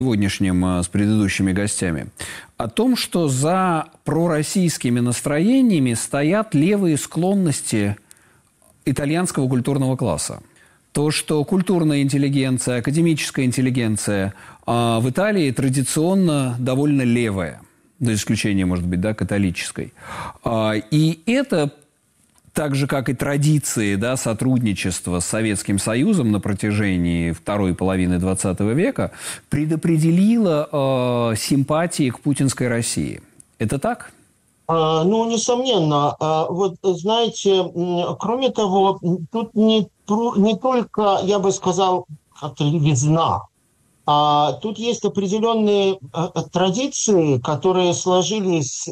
сегодняшним с предыдущими гостями, о том, что за пророссийскими настроениями стоят левые склонности итальянского культурного класса. То, что культурная интеллигенция, академическая интеллигенция в Италии традиционно довольно левая, за исключением, может быть, да, католической. И это, так же, как и традиции, да, сотрудничества с Советским Союзом на протяжении второй половины XX века, предопределило симпатии к путинской России. Это так? Ну, несомненно. Вот, знаете, кроме того, тут не только, я бы сказал, как-то левизна, а тут есть определенные традиции, которые сложились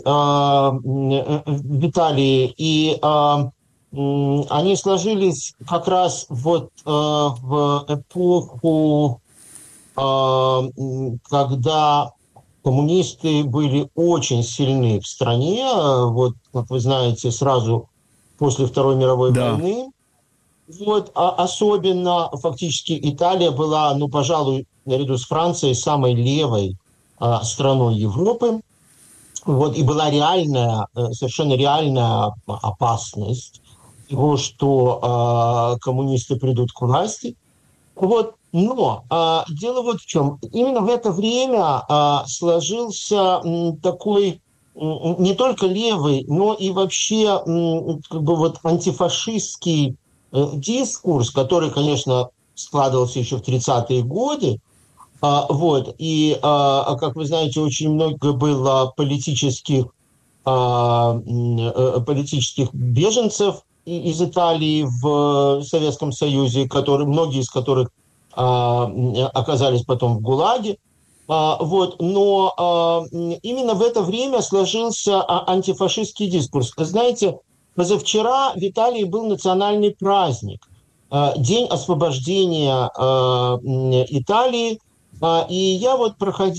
в Италии, и они сложились как раз вот в эпоху, когда коммунисты были очень сильны в стране, вот, как вы знаете, сразу после Второй мировой войны. Вот, а особенно фактически Италия была, ну, пожалуй, наряду с Францией, самой левой страной Европы. Вот, и была реальная, совершенно реальная опасность того, что коммунисты придут к власти. Вот, но дело вот в чем. Именно в это время сложился такой не только левый, но и вообще как бы вот антифашистский дискурс, который, конечно, складывался еще в 30-е годы. Вот, и, как вы знаете, очень много было политических беженцев из Италии в Советском Союзе, многие из которых оказались потом в ГУЛАГе. Вот, но именно в это время сложился антифашистский дискурс. Знаете, позавчера в Италии был национальный праздник, День освобождения Италии. И я вот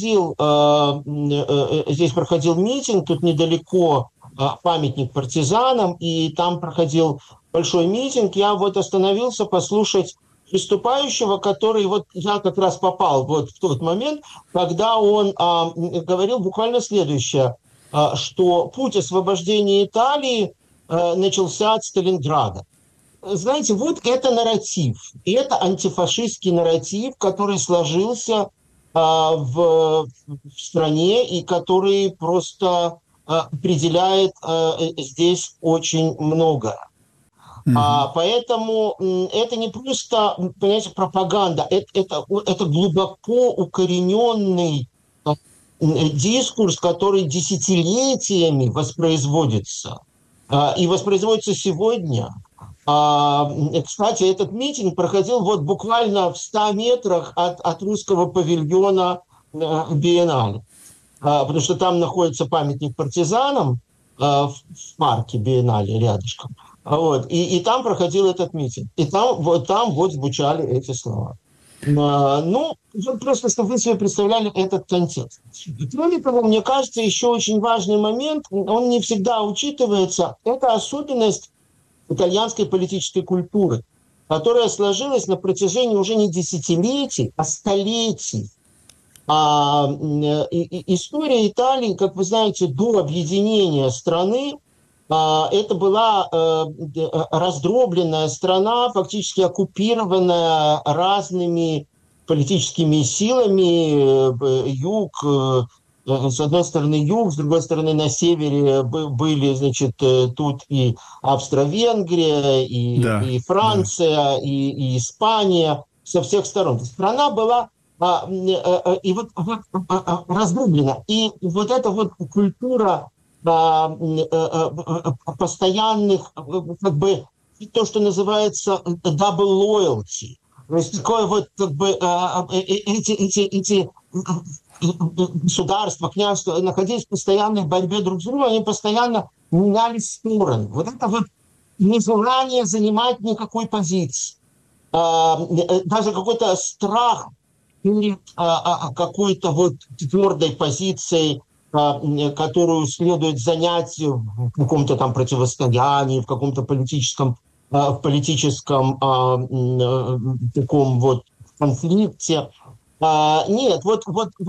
здесь проходил митинг, тут недалеко памятник партизанам, и там проходил большой митинг. Я вот остановился послушать выступающего, который вот я как раз попал вот в тот момент, когда он говорил буквально следующее, что путь освобождения Италии начался от Сталинграда. Знаете, вот это нарратив, и это антифашистский нарратив, который сложился в стране и который просто определяет здесь очень многое. Поэтому это не просто, понимаете, пропаганда, это глубоко укорененный дискурс, который десятилетиями воспроизводится и воспроизводится сегодня. Кстати, этот митинг проходил вот буквально в 100 метрах от русского павильона Биеннале, потому что там находится памятник партизанам в парке Биеннале рядышком. Вот, и там проходил этот митинг. И там вот звучали эти слова. Ну, просто чтобы вы себе представляли этот контекст. Кроме того, мне кажется, еще очень важный момент, он не всегда учитывается, это особенность итальянской политической культуры, которая сложилась на протяжении уже не десятилетий, а столетий. История Италии, как вы знаете, до объединения страны, это была раздробленная страна, фактически оккупированная разными политическими силами. Юг, с одной стороны юг, с другой стороны на севере были, значит, тут и Австро-Венгрия, и Франция, и Испания, со всех сторон. Страна была и вот раздроблена. И вот эта вот культура постоянных, как бы, то, что называется double loyalty. То есть такое вот, как бы, эти государства, княжества находились в постоянной борьбе друг с другом, они постоянно меняли стороны. Вот это вот нежелание занимать никакой позиции. Даже какой-то страх перед какой-то вот твердой позицией, которую следует занять в каком-то там противостоянии, в каком-то политическом таком вот конфликте. Нет, вот